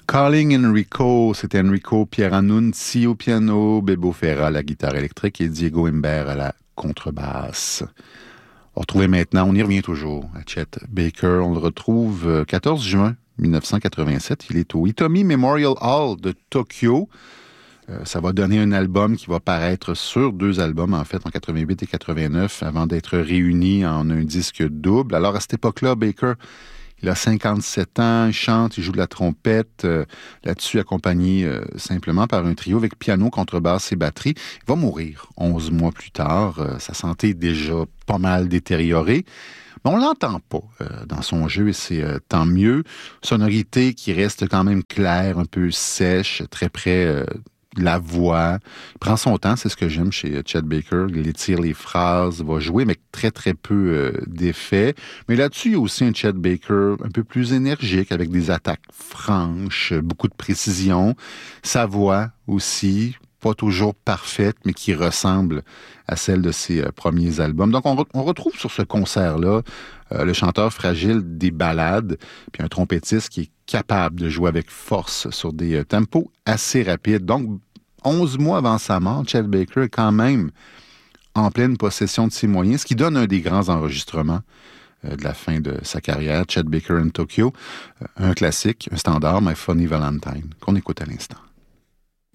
Calling Enrico, c'était Enrico Pieranunzi au piano, Bebo Ferra à la guitare électrique et Diego Imbert à la contrebasse. On retrouve maintenant, on y revient toujours, à Chet Baker. On le retrouve 14 juin 1987. Il est au Hitomi Memorial Hall de Tokyo. Ça va donner un album qui va paraître sur 2 albums, en fait, en 88 et 89, avant d'être réuni en un disque double. Alors, à cette époque-là, Baker, il a 57 ans, il chante, il joue de la trompette, là-dessus accompagné simplement par un trio avec piano, contrebasse et batterie. Il va mourir 11 mois plus tard. Sa santé est déjà pas mal détériorée. Mais on l'entend pas dans son jeu et c'est tant mieux. Sonorité qui reste quand même claire, un peu sèche, très près la voix. Il prend son temps, c'est ce que j'aime chez Chet Baker. Il étire les phrases, va jouer, mais très, très peu d'effets. Mais là-dessus, il y a aussi un Chet Baker un peu plus énergique, avec des attaques franches, beaucoup de précision. Sa voix aussi, pas toujours parfaite, mais qui ressemble à celle de ses premiers albums. Donc, on retrouve sur ce concert-là le chanteur fragile des ballades, puis un trompettiste qui est capable de jouer avec force sur des tempos assez rapides. Donc, 11 mois avant sa mort, Chet Baker est quand même en pleine possession de ses moyens, ce qui donne un des grands enregistrements de la fin de sa carrière, Chet Baker in Tokyo, un classique, un standard, My Funny Valentine, qu'on écoute à l'instant.